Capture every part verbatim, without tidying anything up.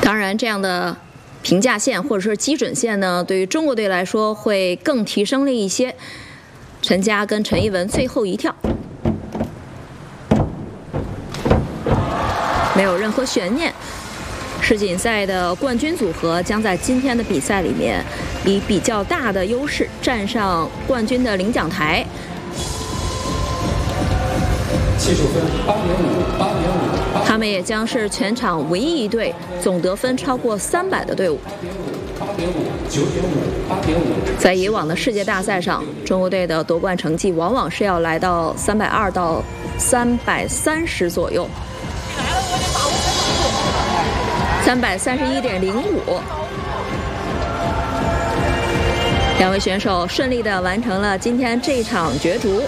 当然，这样的评价线或者说基准线呢，对于中国队来说会更提升了一些。陈佳跟陈艺文最后一跳，没有任何悬念。世锦赛的冠军组合将在今天的比赛里面以比较大的优势站上冠军的领奖台。 技术分八点五，八点五。 他们也将是全场唯一一队总得分超过三百的队伍。 八点五，九点五，八点五。 在以往的世界大赛上，中国队的夺冠成绩往往是要来到三百二到三百三十左右。三百三十一点零五，两位选手顺利地完成了今天这场角逐。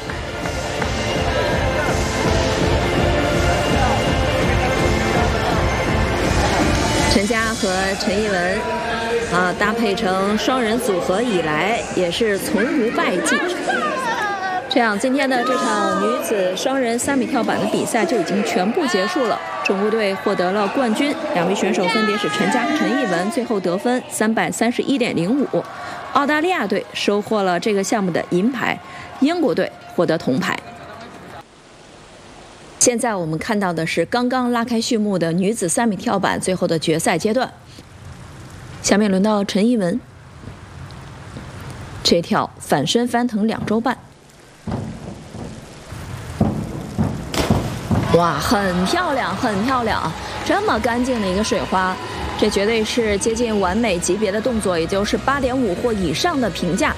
陈佳和陈艺文啊搭配成双人组合以来，也是从无败绩。这样，今天的这场女子双人三米跳板的比赛就已经全部结束了。中国队获得了冠军，两位选手分别是陈佳和陈艺文，最后得分三百三十一点零五。澳大利亚队收获了这个项目的银牌，英国队获得铜牌。现在我们看到的是刚刚拉开序幕的女子三米跳板最后的决赛阶段。下面轮到陈艺文，这跳反身翻腾两周半。哇，很漂亮，很漂亮！这么干净的一个水花，这绝对是接近完美级别的动作，也就是八点五或以上的评价。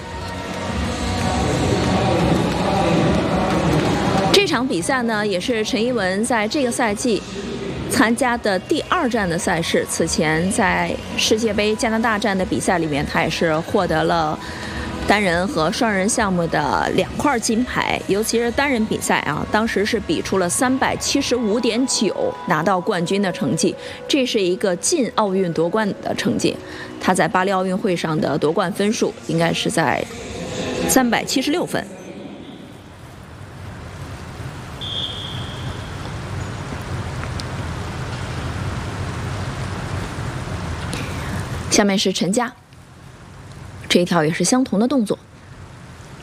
这场比赛呢，也是陈艺文在这个赛季参加的第二站的赛事。此前在世界杯加拿大站的比赛里面，他也是获得了单人和双人项目的两块金牌，尤其是单人比赛啊，当时是比出了三百七十五点九，拿到冠军的成绩，这是一个进奥运夺冠的成绩。他在巴黎奥运会上的夺冠分数应该是在三百七十六分。下面是陈佳，这一跳也是相同的动作。